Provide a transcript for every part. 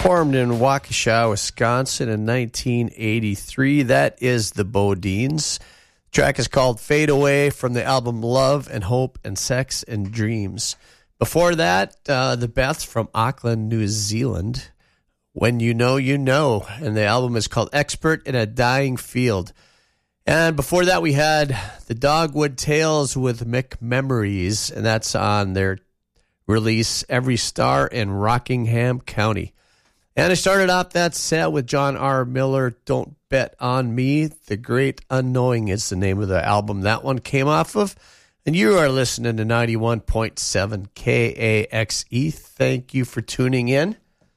Formed in Waukesha, Wisconsin in 1983. That is the Bodines. The track is called Fade Away from the album Love and Hope and Sex and Dreams. Before that, the Beths from Auckland, New Zealand. When You Know, You Know. And the album is called Expert in a Dying Field. And before that, we had the Dogwood Tales with McMemories. And that's on their release, Every Star in Rockingham County. And I started off that set with John R. Miller, Don't Bet on Me. The Great Unknowing is the name of the album that one came off of. And you are listening to 91.7 KAXE. Thank you for tuning in.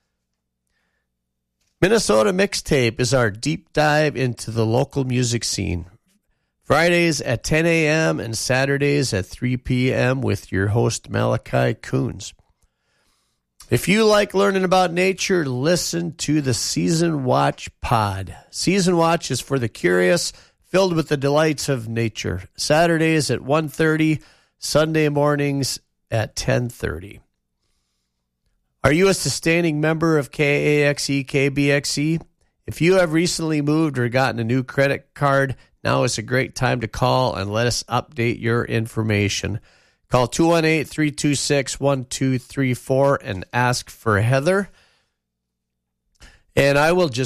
Minnesota Mixtape is our deep dive into the local music scene. Fridays at 10 a.m. and Saturdays at 3 p.m. with your host, Malachi Coons. If you like learning about nature, listen to the Season Watch Pod. Season Watch is for the curious, filled with the delights of nature. Saturdays at 1:30, Sunday mornings at 10:30. Are you a sustaining member of KAXE, KBXE? If you have recently moved or gotten a new credit card, now is a great time to call and let us update your information. Call 218-326-1234 and ask for Heather. And I will just